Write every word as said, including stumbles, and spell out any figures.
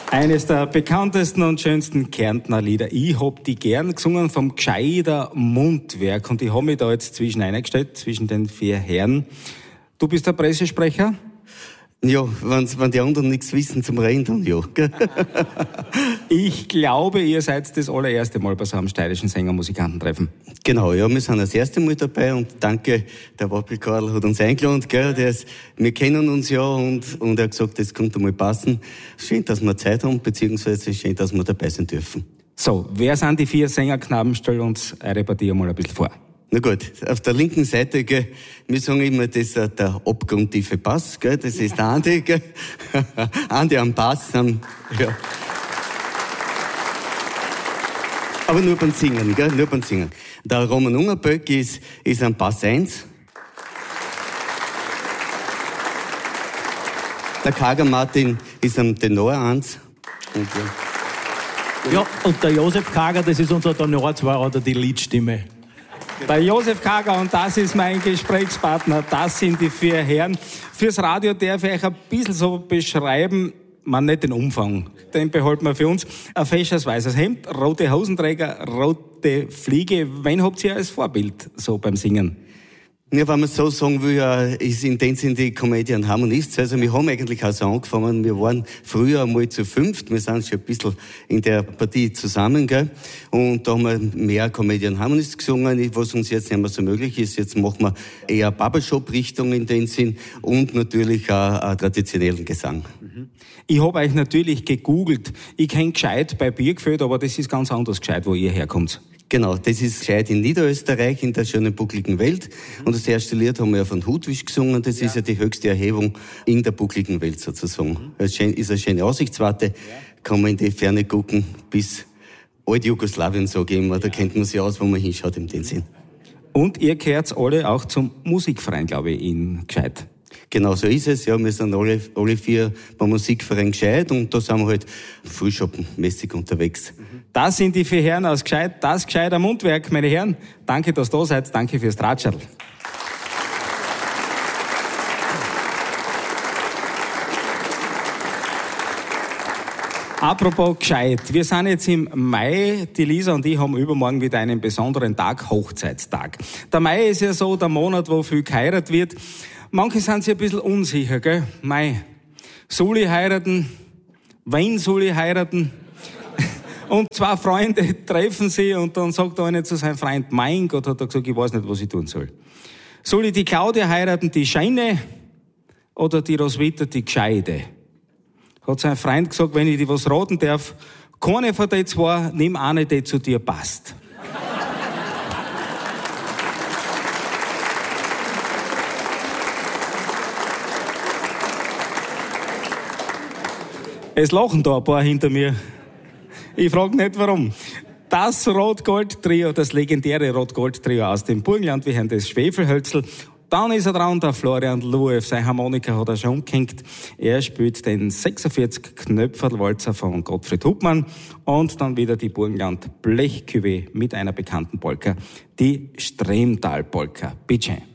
Eines der bekanntesten und schönsten Kärntner Lieder. Ich hab die gern gesungen vom Gscheider Mundwerk. Und ich hab mich da jetzt zwischen eingestellt, zwischen den vier Herren. Du bist der Pressesprecher? Ja, wenn's, wenn die anderen nichts wissen zum Reden, dann ja. Ich glaube, ihr seid das allererste Mal bei so einem steirischen Sänger-Musikantentreffen. Genau, ja, wir sind das erste Mal dabei und danke, der Wappelkarl hat uns eingeladen, gell, der ist, wir kennen uns ja und, und er hat gesagt, das könnte mal passen. Schön, dass wir Zeit haben, beziehungsweise schön, dass wir dabei sein dürfen. So, wer sind die vier Sängerknaben? Stell uns eure Partie mal ein bisschen vor. Na gut, auf der linken Seite, gell, wir sagen immer, das ist der abgrundtiefe Bass, gell, das ist der Andi, gell. Andi am Bass, dann, ja. Aber nur beim Singen, gell, nur beim Singen. Der Roman Ungerböck ist, ist am Bass eins. Der Kager Martin ist am Tenor eins. Und, ja. ja, und der Josef Kager, das ist unser Tenor zwei oder die Liedstimme. Der Josef Kager und das ist mein Gesprächspartner, das sind die vier Herren. Fürs Radio darf ich euch ein bisschen so beschreiben, man nicht den Umfang, den behalten wir für uns. Ein fesches weißes Hemd, rote Hosenträger, rote Fliege. Wen habt ihr als Vorbild so beim Singen? Ja, wenn man so sagen will, ist in dem Sinne die Comedian Harmonists. Also wir haben eigentlich auch so angefangen, wir waren früher einmal zu fünft, wir sind schon ein bisschen in der Partie zusammen, gell? Und da haben wir mehr Comedian Harmonists gesungen, was uns jetzt nicht mehr so möglich ist. Jetzt machen wir eher Barbershop-Richtung in dem Sinn und natürlich auch, auch traditionellen Gesang. Ich habe euch natürlich gegoogelt. Ich kenne gescheit bei Birkfeld, aber das ist ganz anders gescheit, wo ihr herkommt. Genau, das ist gescheit in Niederösterreich, in der schönen buckligen Welt. Mhm. Und das erste Lied haben wir von Hutwisch gesungen. Das ja. ist ja die höchste Erhebung in der buckligen Welt sozusagen. Mhm. Es ist eine schöne Aussichtswarte. Ja. Kann man in die Ferne gucken bis Alt-Jugoslawien, sage ich immer. Ja. Da kennt man sich aus, wo man hinschaut in den Sinn. Und ihr gehört alle auch zum Musikverein, glaube ich, in Gscheid. Genau so ist es. Ja, wir sind alle, alle vier beim Musikverein Gscheid und da sind wir halt frühschoppenmäßig unterwegs. Das sind die vier Herren aus Gscheid, das Gscheider Mundwerk, meine Herren. Danke, dass ihr da seid. Danke fürs Tratscherl. Apropos Gscheid, wir sind jetzt im Mai, die Lisa und ich haben übermorgen wieder einen besonderen Tag, Hochzeitstag. Der Mai ist ja so der Monat, wo viel geheiratet wird. Manche sind sich ein bisschen unsicher, gell? Mai, soll ich heiraten? Wen soll ich heiraten? Und zwei Freunde treffen sie und dann sagt einer zu seinem Freund, mein Gott, hat er gesagt, ich weiß nicht, was ich tun soll. Soll ich die Claudia heiraten, die Scheine, oder die Roswitha, die Gescheide? Hat sein Freund gesagt, wenn ich dir was raten darf, keine von den zwei, nimm eine, die zu dir passt. Es lachen da ein paar hinter mir. Ich frage nicht warum. Das Rot-Gold-Trio, das legendäre Rot-Gold-Trio aus dem Burgenland, wir haben das Schwefelhölzl. Dann ist er dran, der Florian Luev, seine Harmonika hat er schon umgehängt. Er spielt den sechsundvierzig Knöpferl-Walzer von Gottfried Hupmann und dann wieder die Burgenland Blechküwe mit einer bekannten Polka, die Stremtal-Polka. Bitte schön.